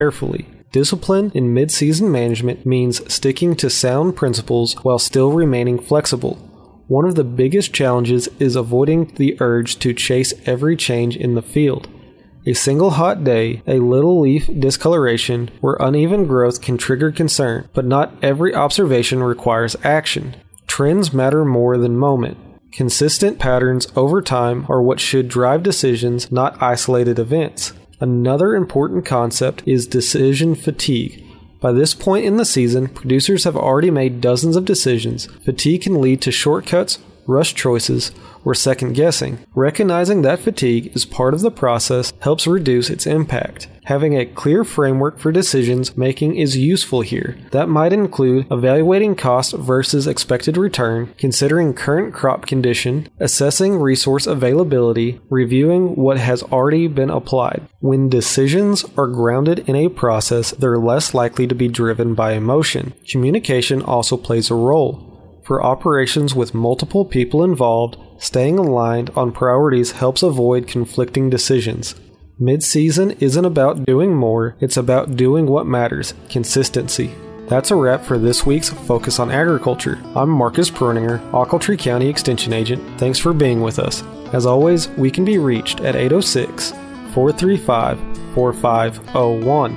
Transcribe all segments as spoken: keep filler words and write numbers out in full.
carefully. Discipline in mid-season management means sticking to sound principles while still remaining flexible. One of the biggest challenges is avoiding the urge to chase every change in the field. A single hot day, a little leaf discoloration, or uneven growth can trigger concern, but not every observation requires action. Trends matter more than moment. Consistent patterns over time are what should drive decisions, not isolated events. Another important concept is decision fatigue. By this point in the season, producers have already made dozens of decisions. Fatigue can lead to shortcuts, rush choices, or second guessing. Recognizing that fatigue is part of the process helps reduce its impact. Having a clear framework for decisions making is useful here. That might include evaluating cost versus expected return, considering current crop condition, assessing resource availability, reviewing what has already been applied. When decisions are grounded in a process, they're less likely to be driven by emotion. Communication also plays a role. For operations with multiple people involved, staying aligned on priorities helps avoid conflicting decisions. Mid-season isn't about doing more, it's about doing what matters, consistency. That's a wrap for this week's Focus on Agriculture. I'm Marcus Perninger, Ochiltree County Extension Agent. Thanks for being with us. As always, we can be reached at eight oh six, four three five, four five oh one.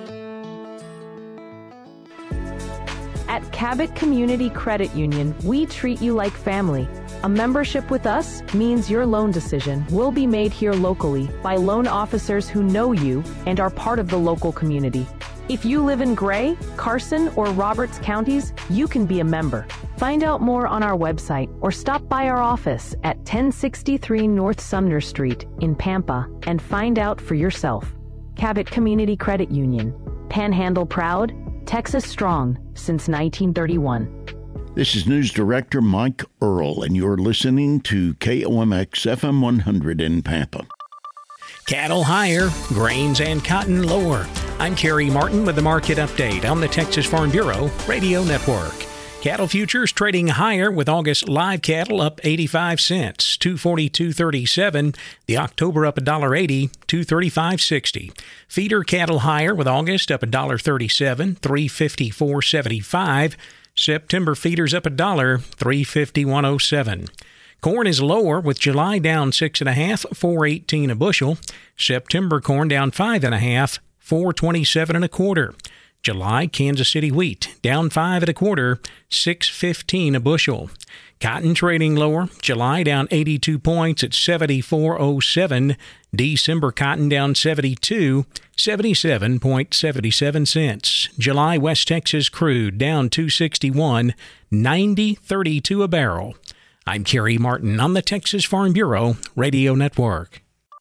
At Cabot Community Credit Union, we treat you like family. A membership with us means your loan decision will be made here locally by loan officers who know you and are part of the local community. If you live in Gray, Carson, or Roberts counties, you can be a member. Find out more on our website or stop by our office at ten sixty-three North Sumner Street in Pampa and find out for yourself. Cabot Community Credit Union. Panhandle proud, Texas strong since nineteen thirty-one. This is News Director Mike Earl, and you're listening to K O M X F M one hundred in Pampa. Cattle higher, grains and cotton lower. I'm Kerry Martin with the market update on the Texas Farm Bureau Radio Network. Cattle futures trading higher with August live cattle up eighty-five cents, two forty-two thirty-seven. The October up one dollar eighty, two thirty-five sixty. Feeder cattle higher with August up one dollar thirty-seven, three fifty-four seventy-five. September feeders up a dollar, three fifty-one oh seven. Corn is lower with July down six and a half, four eighteen a bushel. September corn down five and a half, four twenty-seven and a quarter. July Kansas City wheat down five and a quarter, six fifteen a bushel. Cotton trading lower. July down eighty-two points at seventy-four oh seven. December cotton down seventy-two, seventy-seven point seven seven cents. July West Texas crude down two sixty-one, ninety thirty-two a barrel. I'm Kerry Martin on the Texas Farm Bureau Radio Network.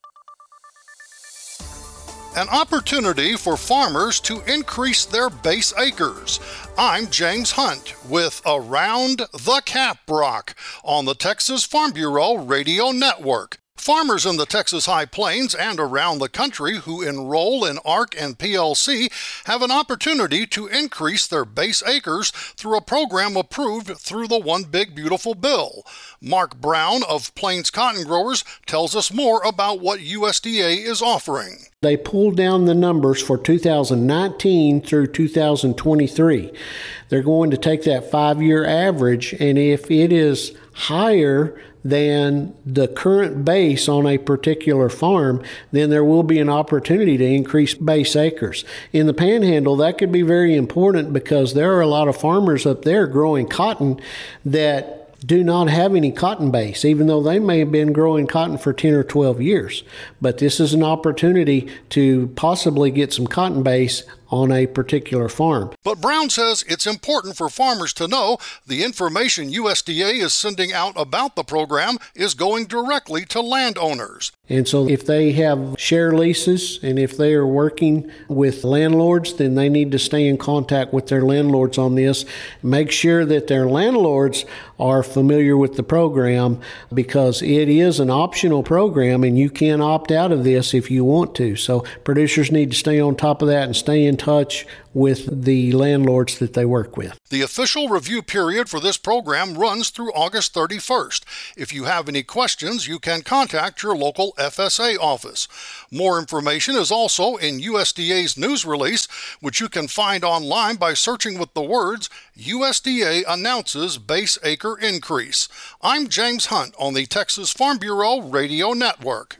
An opportunity for farmers to increase their base acres. I'm James Hunt with Around the Caprock on the Texas Farm Bureau Radio Network. Farmers in the Texas High Plains and around the country who enroll in A R C and P L C have an opportunity to increase their base acres through a program approved through the One Big Beautiful Bill. Mark Brown of Plains Cotton Growers tells us more about what U S D A is offering. They pulled down the numbers for two thousand nineteen through two thousand twenty-three. They're going to take that five-year average, and if it is higher than the current base on a particular farm, then there will be an opportunity to increase base acres. In the Panhandle, that could be very important because there are a lot of farmers up there growing cotton that do not have any cotton base, even though they may have been growing cotton for ten or twelve years. But this is an opportunity to possibly get some cotton base on a particular farm. But Brown says it's important for farmers to know the information U S D A is sending out about the program is going directly to landowners. And so if they have share leases and if they are working with landlords, then they need to stay in contact with their landlords on this. Make sure that their landlords are familiar with the program because it is an optional program and you can opt out of this if you want to. So producers need to stay on top of that and stay in touch with the landlords that they work with. The official review period for this program runs through August thirty-first. If you have any questions, you can contact your local F S A office. More information is also in U S D A's news release, which you can find online by searching with the words U S D A announces base acre increase. I'm James Hunt on the Texas Farm Bureau Radio Network.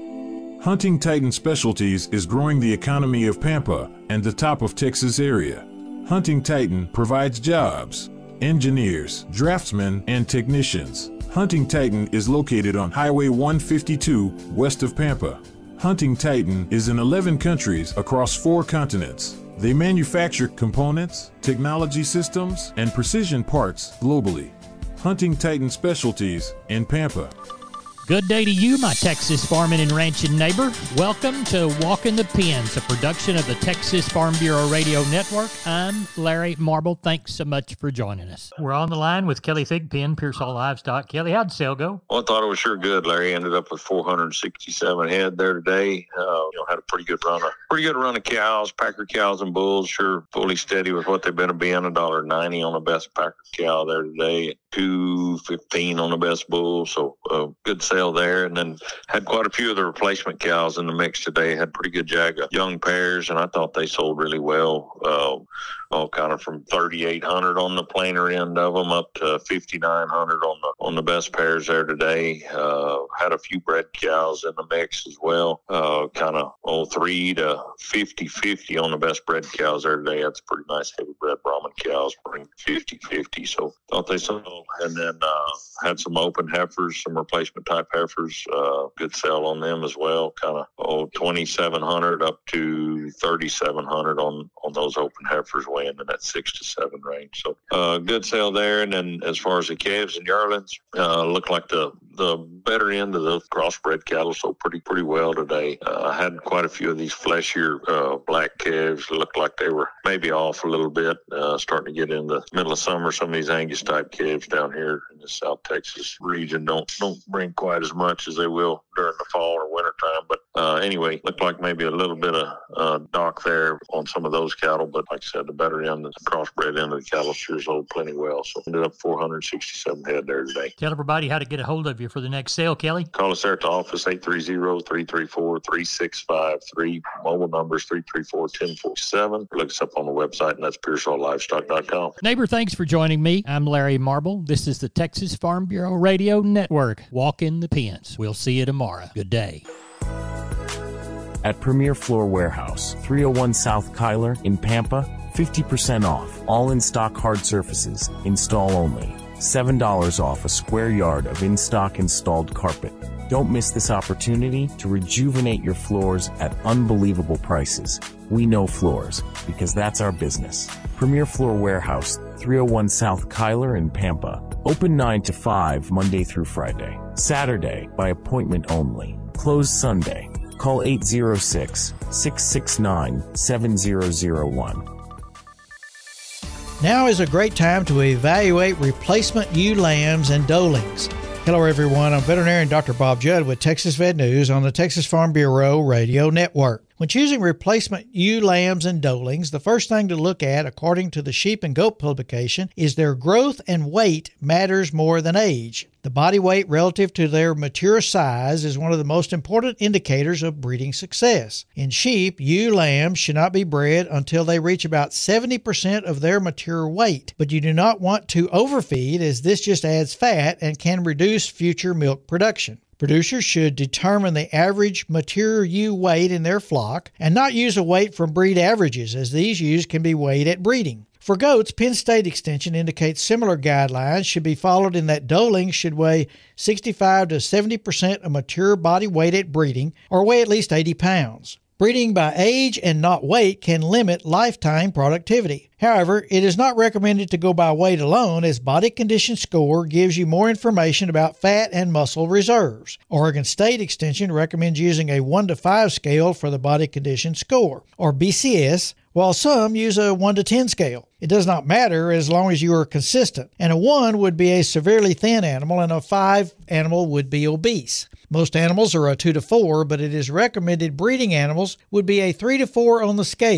Hunting Titan Specialties is growing the economy of Pampa and the top of Texas area. Hunting Titan provides jobs, engineers, draftsmen, and technicians. Hunting Titan is located on Highway one fifty-two west of Pampa. Hunting Titan is in eleven countries across four continents. They manufacture components, technology systems, and precision parts globally. Hunting Titan Specialties in Pampa. Good day to you, my Texas farming and ranching neighbor. Welcome to Walking the Pens, a production of the Texas Farm Bureau Radio Network. I'm Larry Marble. Thanks so much for joining us. We're on the line with Kelly Thigpen, Pearsall Livestock. Kelly, how'd the sale go? Well, I thought it was sure good, Larry. Ended up with four hundred sixty-seven head there today. Uh, you know, had a pretty good run of pretty good run of cows, Packer cows and bulls. Sure, fully steady with what they've been being. one dollar ninety on the best Packer cow there today. two fifteen on the best bull. So uh, good sale there. And then had quite a few of the replacement cows in the mix today. Had pretty good jag of young pairs, and I thought they sold really well. Uh, all kind of from thirty-eight hundred on the plainer end of them up to fifty-nine hundred on the on the best pairs there today. Uh, had a few bred cows in the mix as well. Uh, kind of oh three to fifty fifty on the best bred cows there today. That's pretty nice heavy bred Brahman cows, bring fifty fifty. So thought they sold. And then uh, had some open heifers, some replacement type heifers. Uh, good sale on them as well. Kind of oh twenty-seven hundred up to thirty-seven hundred on on those open heifers, weighing in that six to seven range. So uh, good sale there. And then as far as the calves and yearlings, uh, look like the the better end of the crossbred cattle, so pretty pretty well today. Uh, I had quite a few of these fleshier uh, black calves. Looked like they were maybe off a little bit, uh, starting to get in the middle of summer. Some of these Angus type calves down here in the South Texas region don't don't bring quite as much as they will during the fall or winter time. But uh, anyway, looked like maybe a little bit of uh, dock there on some of those cattle. But like I said, the better end, the crossbred end of the cattle sure sold plenty well. So ended up four hundred sixty-seven head there today. Tell everybody how to get a hold of you for the next sale, Kelly. Call us there at the office, eight three zero, three three four, three six five three. Mobile numbers three three four, one zero four seven. Look us up on the website, and that's Pearsall Livestock dot com. Neighbor, thanks for joining me. I'm Larry Marble. This is the Texas Farm Bureau Radio Network. Walk in the pens. We'll see you tomorrow. Good day. At Premier Floor Warehouse, three oh one South Kyler in Pampa, fifty percent off. All in-stock hard surfaces. Install only. seven dollars off a square yard of in-stock installed carpet. Don't miss this opportunity to rejuvenate your floors at unbelievable prices. We know floors, because that's our business. Premier Floor Warehouse, three oh one South Kyler in Pampa. Open nine to five Monday through Friday. Saturday, by appointment only. Closed Sunday. Call eight zero six, six six nine, seven zero zero one. Now is a great time to evaluate replacement ewe lambs and doelings. Hello everyone, I'm veterinarian Doctor Bob Judd with Texas Vet News on the Texas Farm Bureau Radio Network. When choosing replacement ewe lambs and doelings, the first thing to look at, according to the Sheep and Goat publication, is their growth and weight matters more than age. The body weight relative to their mature size is one of the most important indicators of breeding success. In sheep, ewe lambs should not be bred until they reach about seventy percent of their mature weight, but you do not want to overfeed, as this just adds fat and can reduce future milk production. Producers should determine the average mature ewe weight in their flock and not use a weight from breed averages, as these ewes can be weighed at breeding. For goats, Penn State Extension indicates similar guidelines should be followed in that doelings should weigh sixty-five to seventy percent of mature body weight at breeding, or weigh at least eighty pounds. Breeding by age and not weight can limit lifetime productivity. However, it is not recommended to go by weight alone, as body condition score gives you more information about fat and muscle reserves. Oregon State Extension recommends using a one to five scale for the body condition score, or B C S, while some use a one to ten scale. It does not matter as long as you are consistent, and a one would be a severely thin animal and a five animal would be obese. Most animals are a two to four, but it is recommended breeding animals would be a three to four on the scale.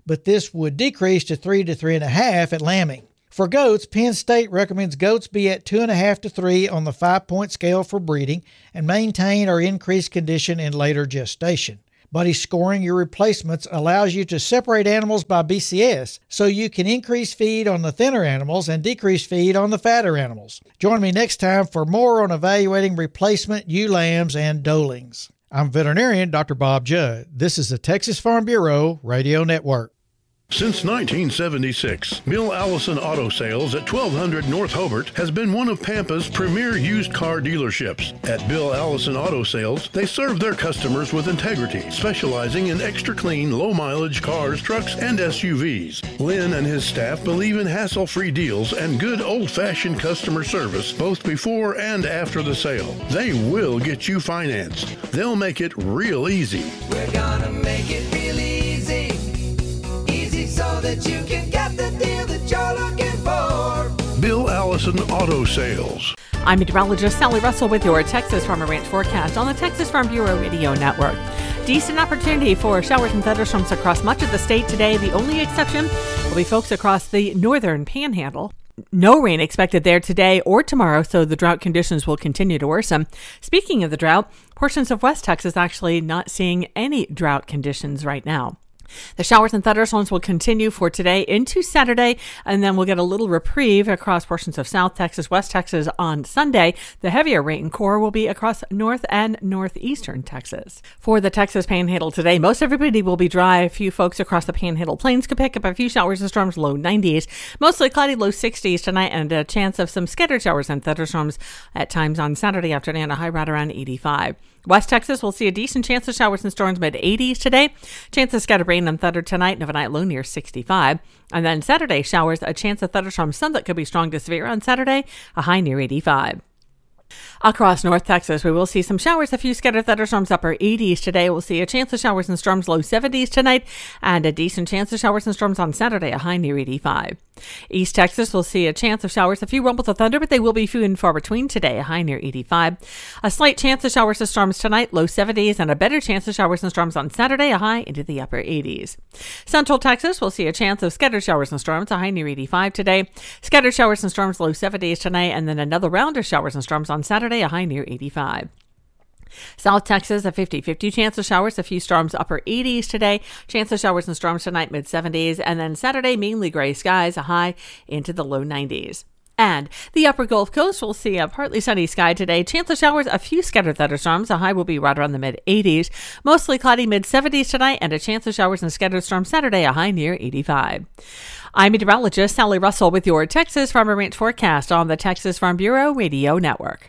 but this would decrease to three to three point five at lambing. For goats, Penn State recommends goats be at two point five to three on the five-point scale for breeding and maintain or increase condition in later gestation. Buddy scoring your replacements allows you to separate animals by B C S, so you can increase feed on the thinner animals and decrease feed on the fatter animals. Join me next time for more on evaluating replacement ewe lambs and doelings. I'm veterinarian Doctor Bob Judd. This is the Texas Farm Bureau Radio Network. Since nineteen seventy-six, Bill Allison Auto Sales at twelve hundred North Hobart has been one of Pampa's premier used car dealerships. At Bill Allison Auto Sales, they serve their customers with integrity, specializing in extra clean, low-mileage cars, trucks, and S U Vs. Lynn and his staff believe in hassle-free deals and good old-fashioned customer service, both before and after the sale. They will get you financed. They'll make it real easy. We're gonna make it real easy. So that you can get the deal that you're looking for. Bill Allison Auto Sales. I'm meteorologist Sally Russell with your Texas Farm and Ranch forecast on the Texas Farm Bureau Radio Network. Decent opportunity for showers and thunderstorms across much of the state today. The only exception will be folks across the northern panhandle. No rain expected there today or tomorrow, so the drought conditions will continue to worsen. Speaking of the drought, portions of West Texas actually not seeing any drought conditions right now. The showers and thunderstorms will continue for today into Saturday, and then we'll get a little reprieve across portions of South Texas, West Texas on Sunday. The heavier rain core will be across north and northeastern Texas. For the Texas Panhandle today, most everybody will be dry. A few folks across the Panhandle Plains could pick up a few showers and storms, low nineties. Mostly cloudy, low sixties tonight, and a chance of some scattered showers and thunderstorms at times on Saturday afternoon, a high right around eighty-five. West Texas will see a decent chance of showers and storms, mid eighties today. Chance of scattered rain and thunder tonight, overnight low near sixty-five. And then Saturday showers, a chance of thunderstorms, some that could be strong to severe on Saturday, a high near eighty-five. Across North Texas, we will see some showers, a few scattered thunderstorms, upper eighties today. We'll see a chance of showers and storms, low seventies tonight, and a decent chance of showers and storms on Saturday, a high near eighty-five. East Texas will see a chance of showers, a few rumbles of thunder, but they will be few and far between today, a high near eighty-five. A slight chance of showers and storms tonight, low seventies, and a better chance of showers and storms on Saturday, a high into the upper eighties. Central Texas will see a chance of scattered showers and storms, a high near eighty-five today. Scattered showers and storms, low seventies tonight, and then another round of showers and storms on Saturday, a high near eighty-five. South Texas, a fifty-fifty chance of showers, a few storms, upper eighties today. Chance of showers and storms tonight, mid seventies. And then Saturday, mainly gray skies, a high into the low nineties. And the upper Gulf Coast will see a partly sunny sky today. Chance of showers, a few scattered thunderstorms. A high will be right around the mid eighties. Mostly cloudy, mid seventies tonight, and a chance of showers and scattered storms Saturday, a high near eighty-five. I'm meteorologist Sally Russell with your Texas Farm and Ranch forecast on the Texas Farm Bureau Radio Network.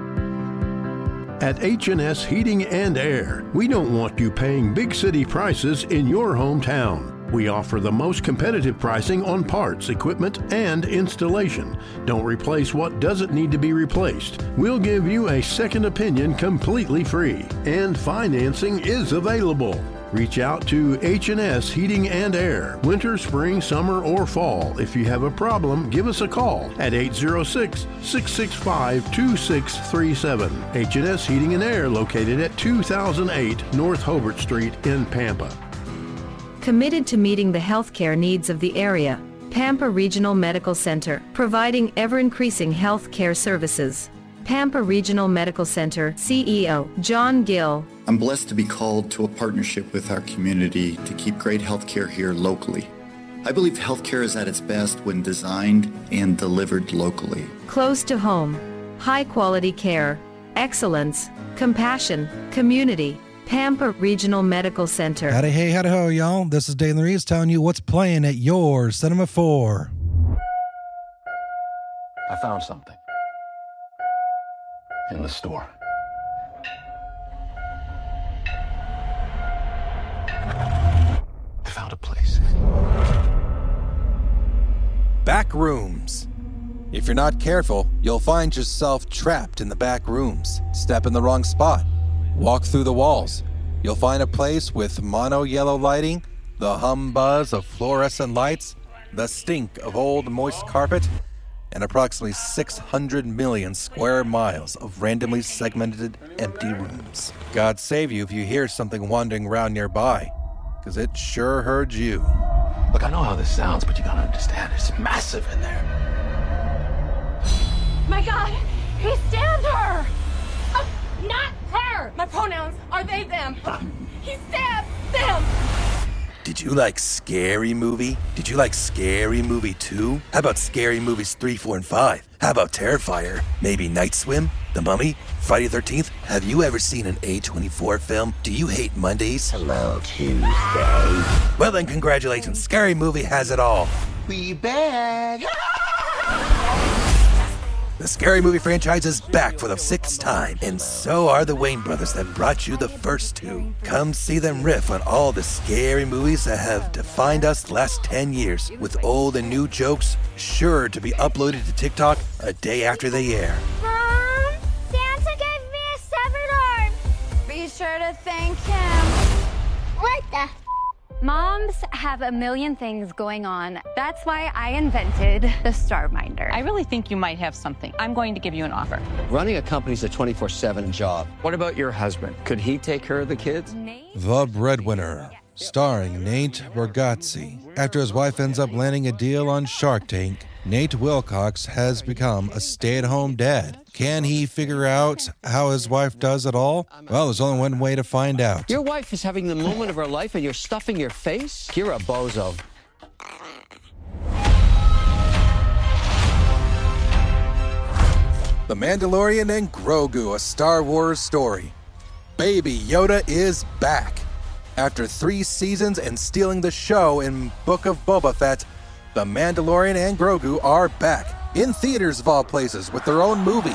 At H and S Heating and Air, we don't want you paying big city prices in your hometown. We offer the most competitive pricing on parts, equipment, and installation. Don't replace what doesn't need to be replaced. We'll give you a second opinion completely free, and financing is available. Reach out to H and S Heating and Air, winter, spring, summer, or fall. If you have a problem, give us a call at eight zero six, six six five, two six three seven. H and S Heating and Air, located at two thousand eight North Hobart Street in Pampa. Committed to meeting the healthcare needs of the area, Pampa Regional Medical Center, providing ever-increasing health care services. Pampa Regional Medical Center C E O John Gill. I'm blessed to be called to a partnership with our community to keep great healthcare here locally. I believe healthcare is at its best when designed and delivered locally. Close to home, high-quality care, excellence, compassion, community. Pampa Regional Medical Center. Howdy, hey, howdy, ho, y'all. This is Dave Reeves telling you what's playing at your Cinema four. I found something in the store. I found a place. Back rooms. If you're not careful, you'll find yourself trapped in the back rooms. Step in the wrong spot. Walk through the walls. You'll find a place with mono yellow lighting, the hum buzz of fluorescent lights, the stink of old moist carpet, and approximately six hundred million square miles of randomly segmented empty rooms. God save you if you hear something wandering around nearby, because it sure heard you. Look, I know how this sounds, but you gotta understand, it's massive in there. My God, he stabbed her! Oh, not her! My pronouns are they, them. He stabbed them! Did you like Scary Movie? Did you like Scary Movie two? How about Scary Movies three, four, and five? How about Terrifier? Maybe Night Swim? The Mummy? Friday the thirteenth? Have you ever seen an A twenty-four film? Do you hate Mondays? Hello, Tuesday. Well then, congratulations. Scary Movie has it all. We back. The Scary Movie franchise is back for the sixth time, and so are the Wayne brothers that brought you the first two. Come see them riff on all the scary movies that have defined us the last ten years, with old and new jokes sure to be uploaded to TikTok a day after they air. Mom, Santa gave me a severed arm. Be sure to thank him. What the? Moms have a million things going on. That's why I invented the StarMinder. I really think you might have something. I'm going to give you an offer. Running a company's a twenty-four seven job. What about your husband? Could he take care of the kids? The Breadwinner, starring Nate Bargatze. After his wife ends up landing a deal on Shark Tank, Nate Wilcox has become a stay-at-home dad. Can he figure out how his wife does it all? Well, there's only one way to find out. Your wife is having the moment of her life and you're stuffing your face? You're a bozo. The Mandalorian and Grogu, a Star Wars story. Baby Yoda is back. After three seasons and stealing the show in Book of Boba Fett, The Mandalorian and Grogu are back, in theaters of all places, with their own movie.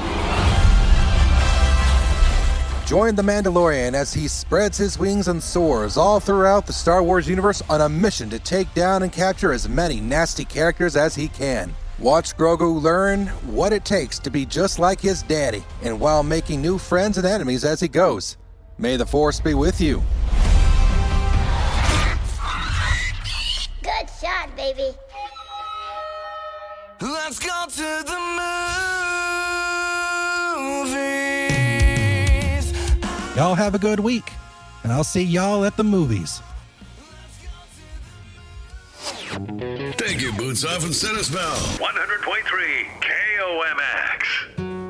Join The Mandalorian as he spreads his wings and soars all throughout the Star Wars universe on a mission to take down and capture as many nasty characters as he can. Watch Grogu learn what it takes to be just like his daddy, and while making new friends and enemies as he goes. May the Force be with you. Good shot, baby. Let's go to the movies. Y'all have a good week, and I'll see y'all at the movies. Thank you, Boots Off and Centerspell. one hundred point three K O M X.